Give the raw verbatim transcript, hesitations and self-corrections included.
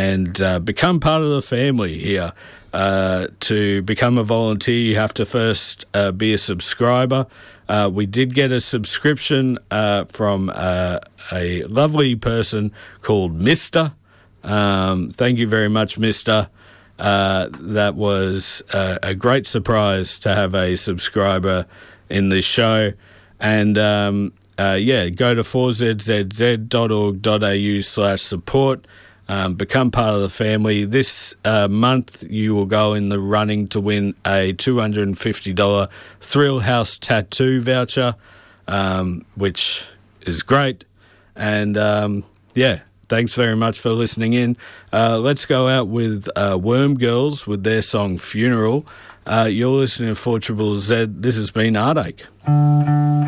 and uh, become part of the family here. Uh, to become a volunteer, you have to first uh, be a subscriber. Uh, we did get a subscription uh, from uh, a lovely person called Mister Um, thank you very much, Mister Uh, that was uh, a great surprise to have a subscriber in this show. And um, uh, yeah, go to four z z z dot org dot a u slash support. Um, become part of the family. This uh, month you will go in the running to win a two hundred fifty dollars Thrill House tattoo voucher, um, which is great. And um, yeah, thanks very much for listening in. Uh, let's go out with uh, Worm Girls with their song Funeral. Uh, you're listening to four Z Z Z. This has been Heartache.